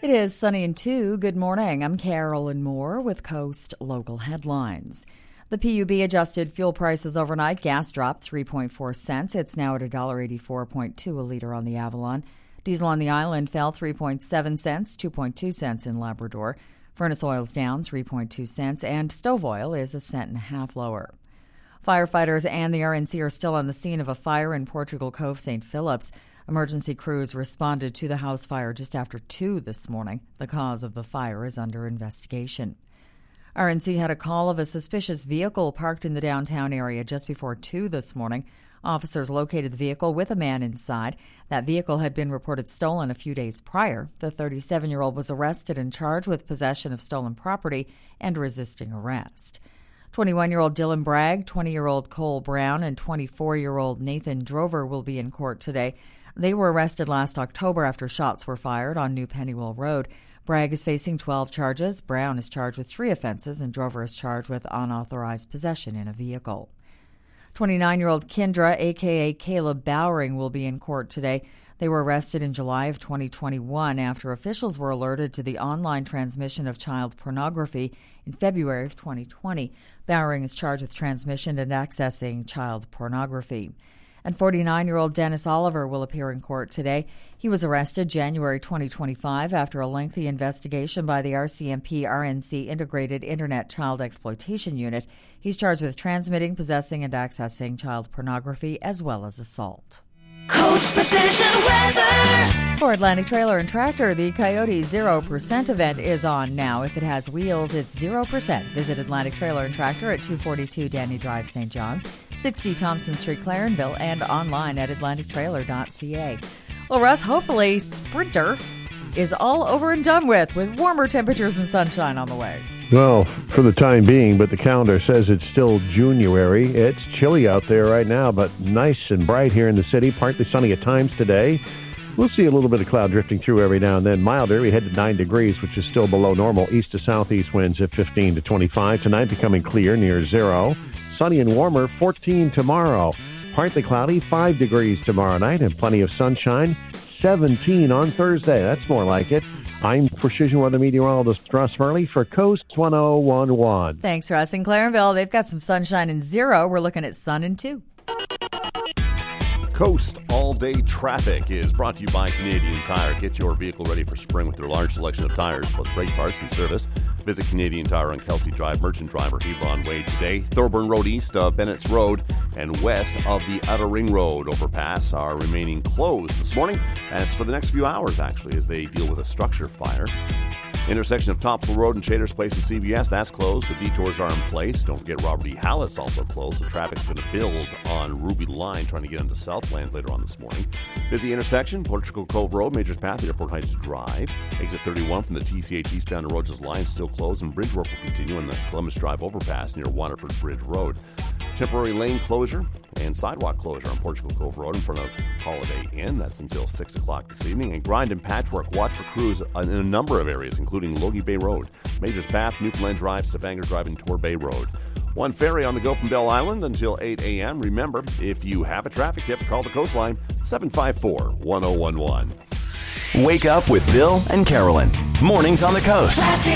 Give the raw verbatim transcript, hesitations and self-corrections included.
It is sunny and two. Good morning. I'm Carolyn Moore with Coast Local Headlines. The P U B adjusted fuel prices overnight. Gas dropped three point four cents. It's now at one dollar eighty-four point two a liter on the Avalon. Diesel on the island fell three point seven cents, two point two cents in Labrador. Furnace oil's down three point two cents, and stove oil is a cent and a half lower. Firefighters and the R N C are still on the scene of a fire in Portugal Cove, Saint Phillips. Emergency crews responded to the house fire just after two this morning. The cause of the fire is under investigation. R N C had a call of a suspicious vehicle parked in the downtown area just before two this morning. Officers located the vehicle with a man inside. That vehicle had been reported stolen a few days prior. The thirty-seven-year-old was arrested and charged with possession of stolen property and resisting arrest. twenty-one-year-old Dylan Bragg, twenty-year-old Cole Brown, and twenty-four-year-old Nathan Drover will be in court today. They were arrested last October after shots were fired on New Pennywell Road. Bragg is facing twelve charges. Brown is charged with three offenses, and Drover is charged with unauthorized possession in a vehicle. twenty-nine-year-old Kendra, a k a. Caleb Bowering, will be in court today. They were arrested in July of twenty twenty-one after officials were alerted to the online transmission of child pornography in February of twenty twenty. Bowering is charged with transmission and accessing child pornography. And forty-nine-year-old Dennis Oliver will appear in court today. He was arrested January twenty twenty-five after a lengthy investigation by the R C M P R N C Integrated Internet Child Exploitation Unit. He's charged with transmitting, possessing, and accessing child pornography as well as assault. Coast Precision Weather. For Atlantic Trailer and Tractor, the Coyote zero percent event is on now. If it has wheels, it's zero percent. Visit Atlantic Trailer and Tractor at two forty-two Danny Drive, Saint John's, sixty Thompson Street, Clarenville, and online at atlantic trailer dot c a. Well, Russ, hopefully Sprinter is all over and done with, with warmer temperatures and sunshine on the way. Well, for the time being, but the calendar says it's still January. It's chilly out there right now, but nice and bright here in the city. Partly sunny at times today. We'll see a little bit of cloud drifting through every now and then. Milder, we head to nine degrees, which is still below normal. East to southeast winds at fifteen to twenty-five. Tonight becoming clear near zero. Sunny and warmer, fourteen tomorrow. Partly cloudy, five degrees tomorrow night, and plenty of sunshine, seventeen on Thursday. That's more like it. I'm Precision Weather Meteorologist Russ Murley for Coast ten eleven. Thanks, Russ. In Clarenville, they've got some sunshine and zero. We're looking at sun and two. Coast All-Day Traffic is brought to you by Canadian Tire. Get your vehicle ready for spring with their large selection of tires, plus great parts and service. Visit Canadian Tire on Kelsey Drive, Merchant Drive, or Hebron Way today. Thorburn Road east of Bennett's Road and west of the Outer Ring Road overpass are remaining closed this morning. That's for the next few hours, actually, as they deal with a structure fire. Intersection of Topsail Road and Shaders Place and C V S, that's closed. The detours are in place. Don't forget Robert E. Hallett's also closed. The traffic's going to build on Ruby Line, trying to get into Southland later on this morning. Busy intersection, Portugal Cove Road, Majors Path, Airport Heights Drive. Exit thirty-one from the T C H eastbound to Rogers Line still closed, and bridge work will continue in the Columbus Drive overpass near Waterford Bridge Road. Temporary lane closure and sidewalk closure on Portugal Cove Road in front of Holiday Inn. That's until six o'clock this evening. And grind and patchwork. Watch for crews in a number of areas, including Logie Bay Road, Majors Path, Newfoundland Drive, Stavanger Drive, and Tor Bay Road. One ferry on the go from Bell Island until eight a.m. Remember, if you have a traffic tip, call the Coastline, seven five four, one oh one one. Wake up with Bill and Carolyn. Mornings on the Coast. Classic